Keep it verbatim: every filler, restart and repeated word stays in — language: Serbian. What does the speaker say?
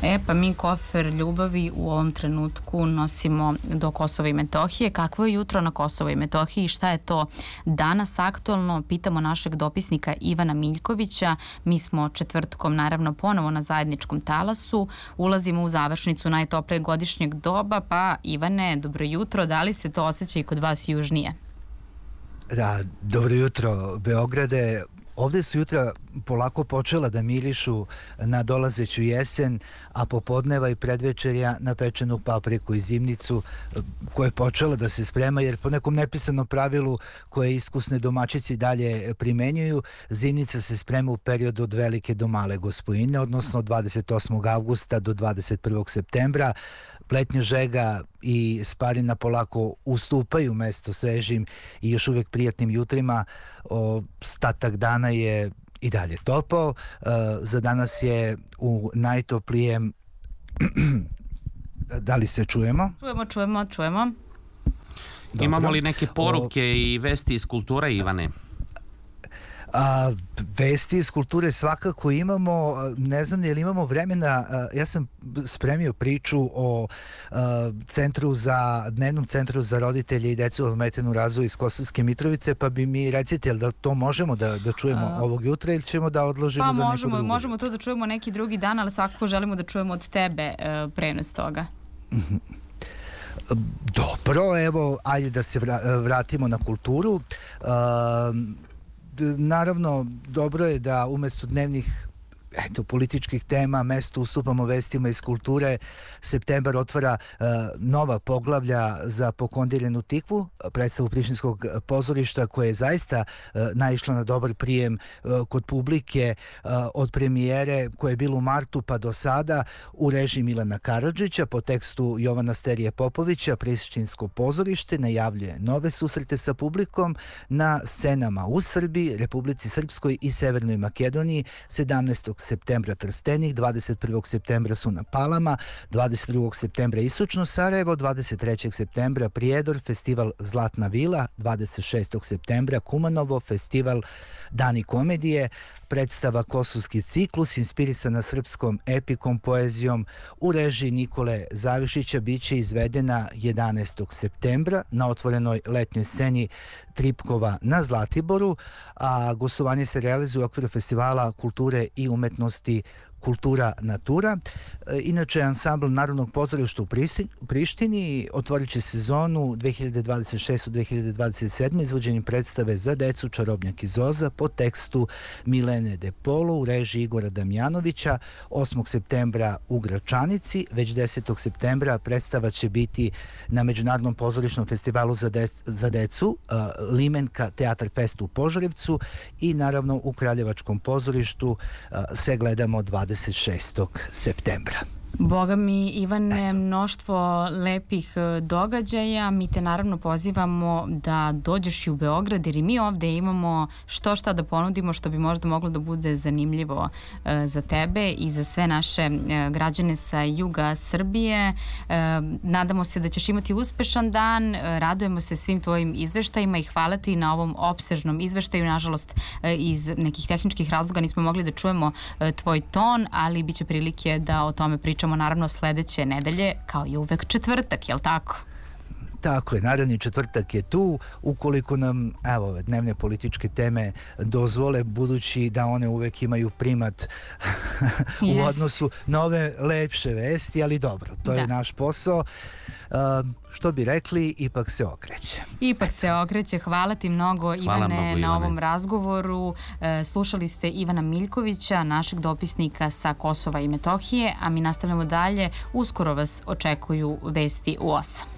E, pa mi kofer ljubavi u ovom trenutku nosimo do Kosova i Metohije. Kakvo je jutro na Kosovo i Metohiji? Šta je to danas aktualno? Pitamo našeg dopisnika Ivana Miljkovića. Mi smo četvrtkom, naravno, ponovo na zajedničkom talasu. Ulazimo u završnicu najtoplijeg godišnjeg doba. Pa, Ivane, dobro jutro. Da li se to osjeća i kod vas južnije? Da, dobro jutro, Beograde. Ovde su jutra polako počela da mirišu na dolazeću jesen, a popodneva i predvečerja na pečenu papriku i zimnicu koja je počela da se sprema, jer po nekom nepisanom pravilu koje iskusne domaćici dalje primenjuju, zimnica se sprema u periodu od velike do male gospojine, odnosno od dvadeset osmog avgusta do dvadeset prvog septembra. Letnja žega i sparina polako ustupaju mesto svežim i još uvek prijatnim jutrima. Ostatak dana je i dalje topao. Za danas je u najtoplijem... Da li se čujemo? Čujemo, čujemo, čujemo. Dobro. Imamo li neke poruke o... i vesti iz kulture, Ivane? A, vesti iz kulture svakako imamo, ne znam je li imamo vremena, ja sam spremio priču o a, centru za, dnevnom centru za roditelje i decu ometenu razvoju iz Kosovske Mitrovice, pa bi mi recite, da to možemo da, da čujemo a... ovog jutra ili ćemo da odložimo pa za neko možemo, drugo? Pa možemo to da čujemo neki drugi dan, ali svakako želimo da čujemo od tebe uh, prenos toga. Dobro, evo, ajde da se vratimo na kulturu. Uh, Naravno, dobro je da umesto dnevnih eto, političkih tema mesto ustupamo vestima iz kulture. Septembar otvara uh, nova poglavlja za Pokondirenu tikvu, predstavu Prištinskog pozorišta koja je zaista uh, naišla na dobar prijem uh, kod publike uh, od premijere koja je bila u martu pa do sada u režiji Milana Karadžića po tekstu Jovana Sterije Popovića. Prištinsko pozorište najavljuje nove susrete sa publikom na scenama u Srbiji, Republici Srpskoj i Severnoj Makedoniji. sedamnaestog septembra Trstenik, dvadeset prvog septembra su na Palama, dvadeset drugog septembra Istočno Sarajevo, dvadeset trećeg septembra Prijedor, festival Zlatna vila, dvadeset šestog septembra Kumanovo, festival Dani komedije, predstava Kosovski ciklus inspirisana srpskom epikom poezijom u režiji Nikole Zavišića biće izvedena jedanaestog septembra na otvorenoj letnjoj sceni Tripkova na Zlatiboru, a gostovanje se realizuje u okviru festivala kulture i umetnosti Kultura Natura. Inače, ansambl Narodnog pozorišta u Prištini otvorit će sezonu dve hiljade dvadeset šeste dve hiljade dvadeset sedme izvođenjem predstave za decu Čarobnjak i Zoza po tekstu Milene De Polo u režiji Igora Damjanovića. osmog septembra u Gračanici, već desetog septembra predstava će biti na Međunarodnom pozorišnom festivalu za, de za decu uh, Limenka Teatar Fest u Požarevcu i naravno u Kraljevačkom pozorištu uh, se gledamo dvadeset šestog septembra. Boga mi, Ivane, mnoštvo lepih događaja. Mi te naravno pozivamo da dođeš i u Beograd, jer i mi ovde imamo što šta da ponudimo što bi možda moglo da bude zanimljivo e, za tebe i za sve naše e, građane sa juga Srbije. E, nadamo se da ćeš imati uspešan dan, e, radujemo se svim tvojim izveštajima i hvala ti na ovom opsežnom izveštaju. Nažalost, e, iz nekih tehničkih razloga nismo mogli da čujemo e, tvoj ton, ali bit će prilike da o tome pričamo naravno sledeće nedelje, kao i uvek četvrtak, jel tako? Tako je, naravni četvrtak je tu, ukoliko nam, evo, ove dnevne političke teme dozvole, budući da one uvek imaju primat u yes. odnosu na ove lepše vesti, ali dobro, to da. je naš posao. Uh, što bi rekli, ipak se okreće. Ipak se okreće. Hvala ti mnogo, Ivane, Hvala mnogo, Ivane, na ovom razgovoru. E, slušali ste Ivana Miljkovića, našeg dopisnika sa Kosova i Metohije, a mi nastavljamo dalje. Uskoro vas očekuju vesti u osam.